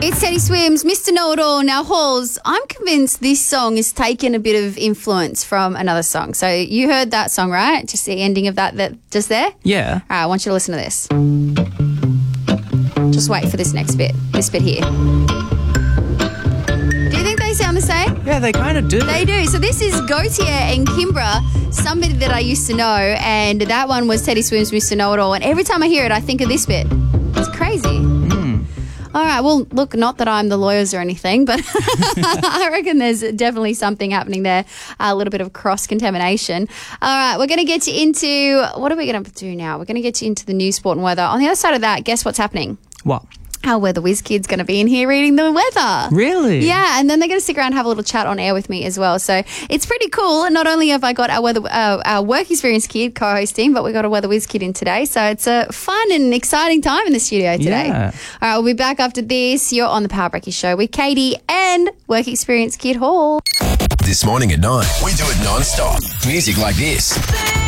It's Teddy Swims, Mr. Know-It-All. Now, Halls, I'm convinced this song is taking a bit of influence from another song. So you heard that song, right? Just the ending of that just there? Yeah. All right, I want you to listen to this. Just wait for this next bit, this bit here. Do you think they sound the same? Yeah, they kind of do. They do. So this is Gautier and Kimbra, somebody that I used to know, and that one was Teddy Swims, Mr. Know-It-All. And every time I hear it, I think of this bit. It's crazy. All right, well, look, not that I'm the lawyers or anything, but I reckon there's definitely something happening there, a little bit of cross-contamination. All right, we're going to get you into, what are we going to do now? We're going to get you into the news, sport and weather. On the other side of that, guess what's happening? What? Our Weather Whiz kid's going to be in here reading the weather. Really? Yeah, and then they're going to stick around and have a little chat on air with me as well. So it's pretty cool. Not only have I got our work experience kid co-hosting, but we got a Weather Whiz kid in today. So it's a fun and exciting time in the studio today. Yeah. All right, we'll be back after this. You're on the Power Breaky Show with Katie and work experience kid Hall. This morning at 9, we do it non-stop. Music like this.